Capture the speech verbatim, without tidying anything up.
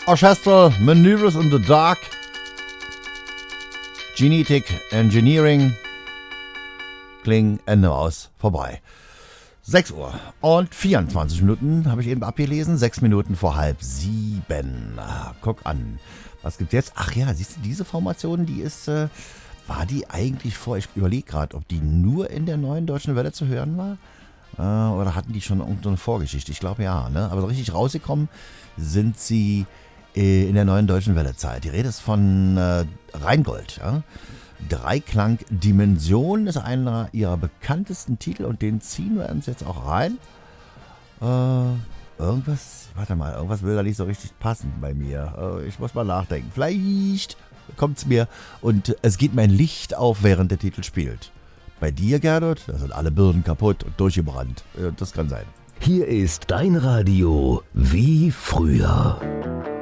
Orchestral Maneuvers in the Dark. Genetic Engineering. Kling, Ende aus, vorbei. sechs Uhr und vierundzwanzig Minuten habe ich eben abgelesen. sechs Minuten vor halb sieben. Ah, guck an. Was gibt's jetzt? Ach ja, siehst du, diese Formation, die ist, äh, war die eigentlich vor, ich überlege gerade, ob die nur in der Neuen Deutschen Welle zu hören war? Äh, oder hatten die schon irgendeine Vorgeschichte? Ich glaube ja, ne? Aber so richtig rausgekommen sind sie äh, in der Neuen Deutschen Welle-Zeit. Die Rede ist von äh, Rheingold, ja? Dreiklang Dimension ist einer ihrer bekanntesten Titel und den ziehen wir uns jetzt auch rein. Äh, irgendwas, warte mal, irgendwas will da nicht so richtig passen bei mir. Äh, ich muss mal nachdenken. Vielleicht kommt es mir und es geht mein Licht auf, während der Titel spielt. Bei dir, Gerdot, da sind alle Birnen kaputt und durchgebrannt. Äh, das kann sein. Hier ist dein Radio wie früher.